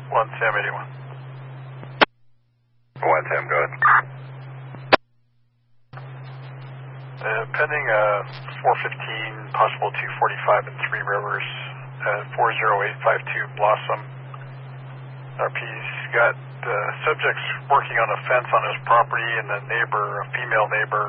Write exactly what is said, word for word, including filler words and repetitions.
one Sam eighty-one. one Sam, go ahead. Uh, pending uh, four fifteen, possible two forty-five and Three Rivers, uh, four zero eight five two Blossom. R P's got uh, subjects working on a fence on his property, and a neighbor, a female neighbor,